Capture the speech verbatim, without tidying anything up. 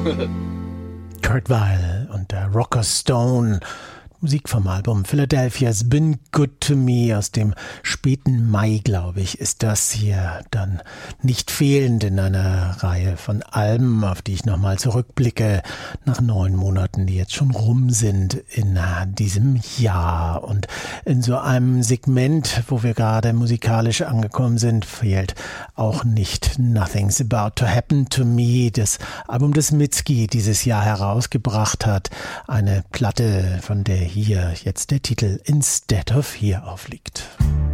Kurt Weill und der Rocker Stone. Musik vom Album Philadelphia's Been Good to Me aus dem späten Mai, glaube ich, ist das hier dann nicht fehlend in einer Reihe von Alben, auf die ich nochmal zurückblicke, nach neun Monaten, die jetzt schon rum sind in diesem Jahr. Und in so einem Segment, wo wir gerade musikalisch angekommen sind, fehlt auch nicht Nothing's About to Happen to Me, das Album, das Mitski dieses Jahr herausgebracht hat. Eine Platte, von der hier jetzt der Titel Instead of Here aufliegt.